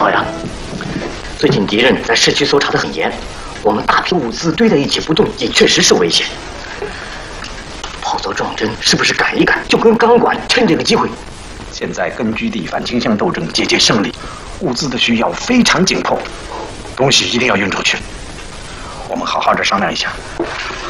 老杨，最近敌人在市区搜查得很严，我们大批物资堆在一起不动，也确实是危险。炮走撞针，是不是赶一赶，就跟钢管趁这个机会？ 现在根据地反倾向斗争节节胜利，物资的需要非常紧迫，东西一定要运出去。我们好好的商量一下。